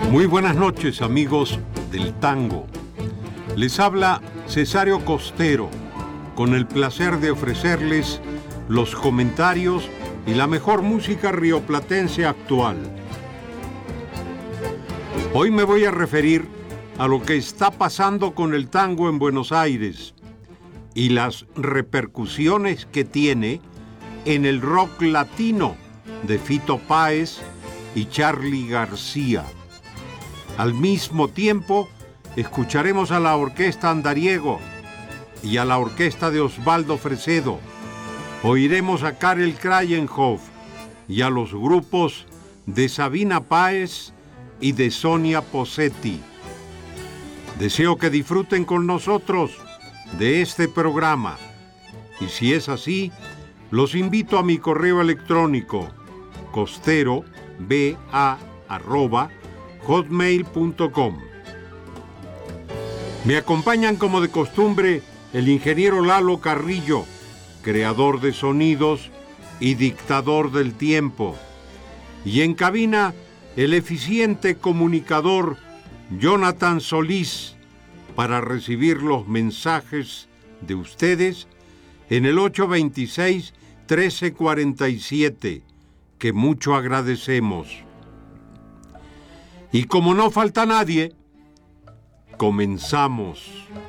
Muy buenas noches, amigos del tango. Les habla Cesario Costero, con el placer de ofrecerles los comentarios y la mejor música rioplatense actual. Hoy me voy a referir a lo que está pasando con el tango en Buenos Aires y las repercusiones que tiene en el rock latino de Fito Páez y Charly García. Al mismo tiempo, escucharemos a la Orquesta Andariego y a la orquesta de Osvaldo Fresedo. Oiremos a Karel Krayenhoff y a los grupos de Sabina Páez y de Sonia Posetti. Deseo que disfruten con nosotros de este programa. Y si es así, los invito a mi correo electrónico costeroba@hotmail.com. Me acompañan como de costumbre el ingeniero Lalo Carrillo, creador de sonidos y dictador del tiempo. Y en cabina, el eficiente comunicador Jonathan Solís, para recibir los mensajes de ustedes en el 826-1347, que mucho agradecemos. Y como no falta nadie, comenzamos.